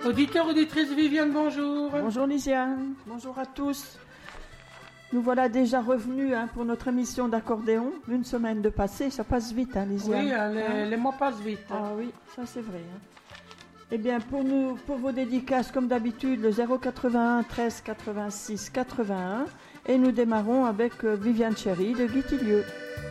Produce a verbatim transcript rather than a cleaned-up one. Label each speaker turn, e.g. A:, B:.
A: Auditeurs, auditrices, Viviane, bonjour.
B: Bonjour Lisiane, bonjour à tous. Nous voilà déjà revenus hein, pour notre émission d'accordéon. Une semaine de passé, ça passe vite, hein, Lisiane.
A: Oui, hein, les,
B: hein
A: les mois passent vite. Hein.
B: Ah oui, ça c'est vrai. Hein. Eh bien, pour, nous, pour vos dédicaces, comme d'habitude, le zéro quatre-vingt-un treize quatre-vingt-six quatre-vingt-un. Et nous démarrons avec Viviane Chéry de Guitilieu.